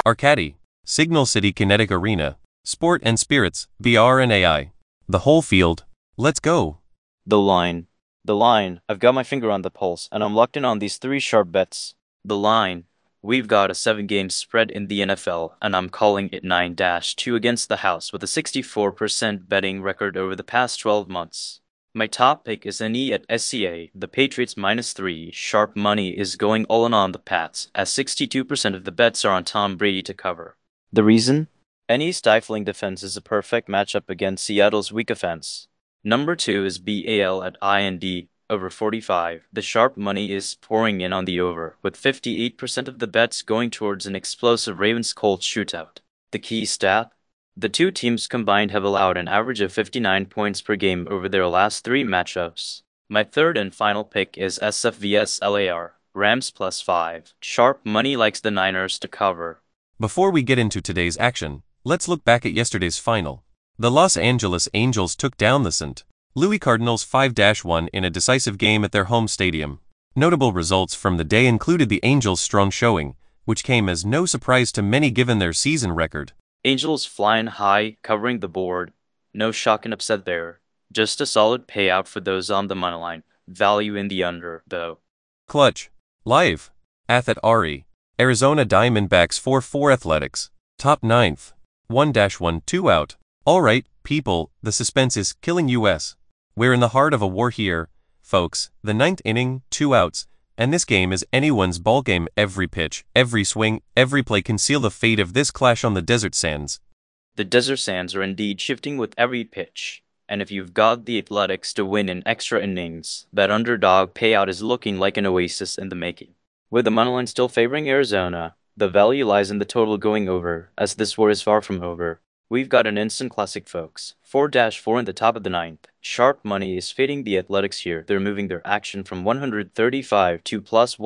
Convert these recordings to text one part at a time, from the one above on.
Arcady, Signal City Kinetic Arena, Sport and Spirits, VR and AI. The whole field. Let's go. The line. The line. I've got my finger on the pulse, and I'm locked in on these three sharp bets. The line. We've got a 7-game spread in the NFL, and I'm calling it 9-2 against the house with a 64% betting record over the past 12 months. My top pick is NE at SCA. The Patriots -3. Sharp money is going all in on the Pats, as 62% of the bets are on Tom Brady to cover. The reason? NE's stifling defense is a perfect matchup against Seattle's weak offense. Number 2 is BAL at IND, over 45. The sharp money is pouring in on the over, with 58% of the bets going towards an explosive Ravens-Colts shootout. The key stat? The two teams combined have allowed an average of 59 points per game over their last 3 matchups. My third and final pick is SF vs LAR, Rams +5. Sharp money likes the Niners to cover. Before we get into today's action, let's look back at yesterday's final. The Los Angeles Angels took down the St. Louis Cardinals 5-1 in a decisive game at their home stadium. Notable results from the day included the Angels' strong showing, which came as no surprise to many given their season record. Angels flying high, covering the board. No shock and upset there. Just a solid payout for those on the moneyline. Value in the under, though. Clutch. Live. Ath at RE. Arizona Diamondbacks 4-4 Athletics. Top 9th. 1-1 2 out. Alright, people, the suspense is killing us. We're in the heart of a war here, folks. The 9th inning, 2 outs, and this game is anyone's ballgame. Every pitch, every swing, every play can seal the fate of this clash on the desert sands. The desert sands are indeed shifting with every pitch, and if you've got the Athletics to win in extra innings, that underdog payout is looking like an oasis in the making. With the moneyline still favoring Arizona, the value lies in the total going over, as this war is far from over. We've got an instant classic, folks. 4-4 in the top of the 9th. Sharp money is fading the Athletics here. They're moving their action from 135 to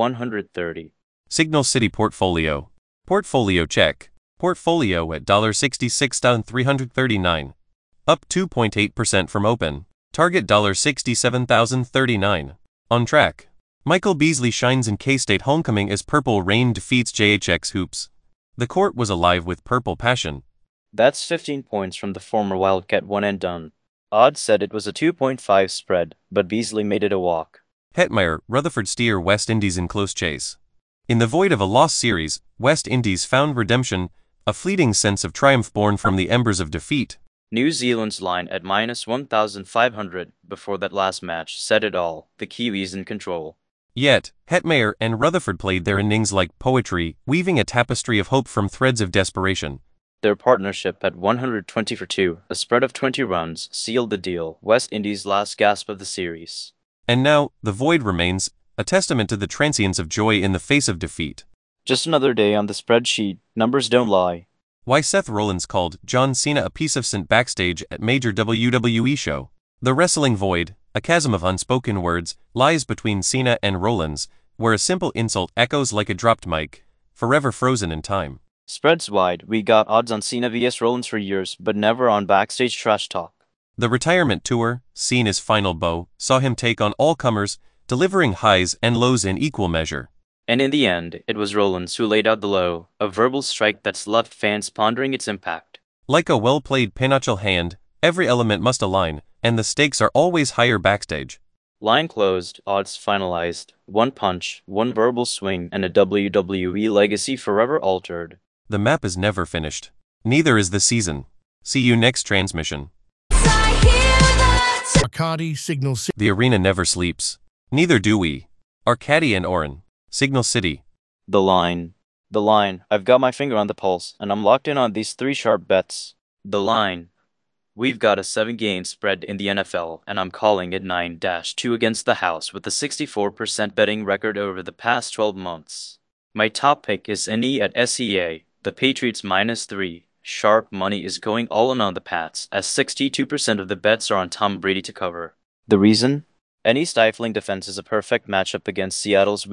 +130. Signal City Portfolio. Portfolio check. Portfolio at $66,339. Up 2.8% from open. Target $67,039. On track. Michael Beasley shines in K-State homecoming as Purple Rain defeats JHX Hoops. The court was alive with purple passion. That's 15 points from the former Wildcat one and done. Odds said it was a 2.5 spread, but Beasley made it a walk. Hetmeyer, Rutherford steer West Indies in close chase. In the void of a lost series, West Indies found redemption, a fleeting sense of triumph born from the embers of defeat. New Zealand's line at -1,500 before that last match said it all. The Kiwis in control. Yet, Hetmeyer and Rutherford played their innings like poetry, weaving a tapestry of hope from threads of desperation. Their partnership at 120 for 2, a spread of 20 runs, sealed the deal. West Indies' last gasp of the series. And now, the void remains, a testament to the transience of joy in the face of defeat. Just another day on the spreadsheet, numbers don't lie. Why Seth Rollins called John Cena a piece of scent backstage at major WWE show. The wrestling void, a chasm of unspoken words, lies between Cena and Rollins, where a simple insult echoes like a dropped mic, forever frozen in time. Spreads wide. We got odds on Cena vs Rollins for years, but never on backstage trash talk. The retirement tour, Cena's final bow, saw him take on all comers, delivering highs and lows in equal measure. And in the end, it was Rollins who laid out the low, a verbal strike that's left fans pondering its impact. Like a well-played pinochle hand, every element must align, and the stakes are always higher backstage. Line closed, odds finalized. One punch, one verbal swing, and a WWE legacy forever altered. The map is never finished. Neither is the season. See you next transmission. Arcady, Signal City. The arena never sleeps. Neither do we. Arcady and Oren. Signal City. The line. The line. I've got my finger on the pulse, and I'm locked in on these 3 sharp bets. The line. We've got a 7-game spread in the NFL, and I'm calling it 9-2 against the house with a 64% betting record over the past 12 months. My top pick is NE at SCA. The Patriots -3. Sharp money is going all in on the Pats, as 62% of the bets are on Tom Brady to cover. The reason? Any stifling defense is a perfect matchup against Seattle's